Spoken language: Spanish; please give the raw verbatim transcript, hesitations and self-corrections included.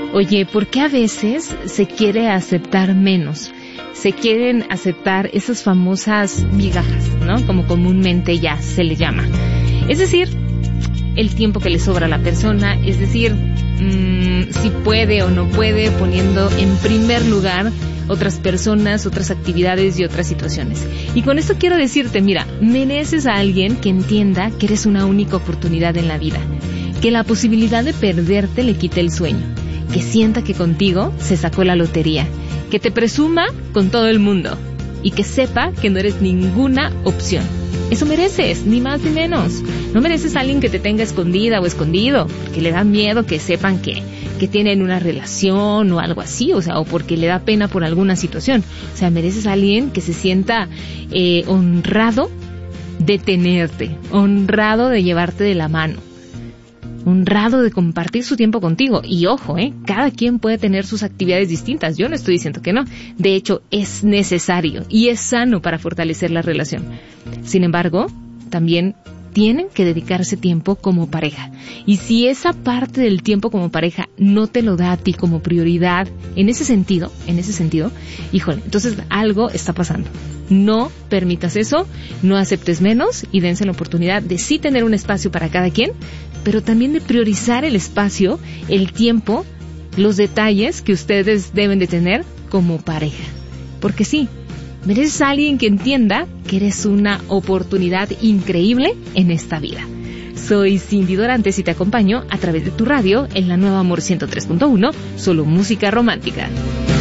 Oye, ¿por qué a veces se quiere aceptar menos? Se quieren aceptar esas famosas migajas, ¿no? Como comúnmente ya se le llama. Es decir, el tiempo que le sobra a la persona, es decir, mmm, si puede o no puede, poniendo en primer lugar otras personas, otras actividades y otras situaciones. Y con esto quiero decirte, mira, mereces a alguien que entienda que eres una única oportunidad en la vida, que la posibilidad de perderte le quite el sueño, que sienta que contigo se sacó la lotería, que te presuma con todo el mundo y que sepa que no eres ninguna opción. Eso mereces, ni más ni menos. No mereces a alguien que te tenga escondida o escondido, que le da miedo que sepan que, que tienen una relación o algo así, o sea, o porque le da pena por alguna situación. O sea, mereces a alguien que se sienta eh, honrado de tenerte, honrado de llevarte de la mano, honrado de compartir su tiempo contigo. Y ojo, eh, cada quien puede tener sus actividades distintas. Yo no estoy diciendo que no. De hecho, es necesario y es sano para fortalecer la relación. Sin embargo, también tienen que dedicarse tiempo como pareja. Y si esa parte del tiempo como pareja no te lo da a ti como prioridad, en ese sentido, en ese sentido, híjole, entonces algo está pasando. No permitas eso, no aceptes menos y dense la oportunidad de sí tener un espacio para cada quien, pero también de priorizar el espacio, el tiempo, los detalles que ustedes deben de tener como pareja. Porque sí, mereces a alguien que entienda que eres una oportunidad increíble en esta vida. Soy Cindy Dorantes y te acompaño a través de tu radio en la Nueva Amor ciento tres punto uno, solo música romántica.